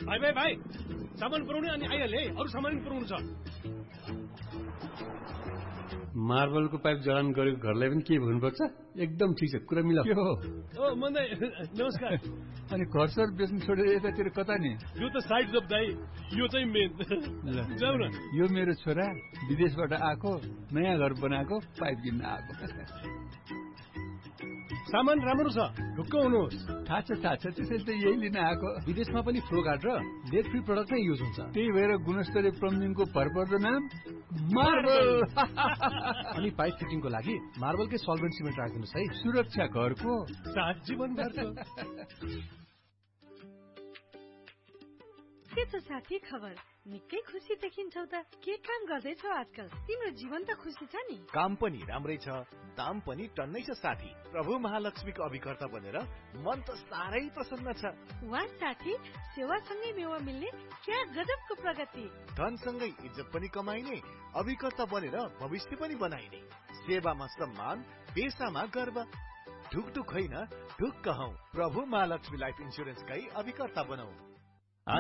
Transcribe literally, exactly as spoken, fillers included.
भाइ भाइ भाइ सामान पुर्याउने अनि आइहाले अरू सामान पनि पुर्याउनु छ। मार्बलको पाइप जडान गरेको घरलाई पनि के भन्नुपर्छ? एकदम ठिक छ, कुरा मिलाऊ। के हो? ओ मन्दै नमस्कार। अनि घर सर बेच्नु छोडेर यतातिर कता नि? यो त साइड जब दाइ, यो चाहिँ मेन। जाऊ न। यो मेरो छोरा विदेशबाट आएको, नयाँ घर बनाएको, पाइप किन्न आएको। सामान राम्रो छ, ढुक्क हुनुहोस्। थाहा छ थाहा छ, त्यसैले त यही लिन आएको। विदेशमा पनि फ्लो गार्ड र लेड फ्री प्रडक्ट नै युज हुन्छ। त्यही भएर गुणस्तरीय प्लम्बिङको भरपर्दो नाम मार्बल। अनि पाइप फिटिङको लागि मार्बलकै सल्भेन्ट सिमेन्ट राखिदिनुहोस् है। सुरक्षा घरको सात जीवनभर छ। के छ साथी खबर? निकै खुसी देखिन्छौ त। के काम गर्दैछौ आजकल? तिम्रो जीवन त खुसी छ नि? काम पनि राम्रै छ, दाम पनि टन्नै छ साथी। प्रभु महालक्ष्मीको अभिकर्ता बनेर मन त साह्रै प्रसन्न छ। वाह साथी, सेवासँगै मेवा मिल्ने क्या गजबको प्रगति। धनसँगै इज्जत पनि कमाइने, अभिकर्ता बनेर भविष्य पनि बनाइने। सेवामा सम्मान, पेसामा गर्व। ढुकढुक होइन ढुक्क हौ। प्रभु महालक्ष्मी लाइफ इन्सुरेन्सकै अभिकर्ता बनौ।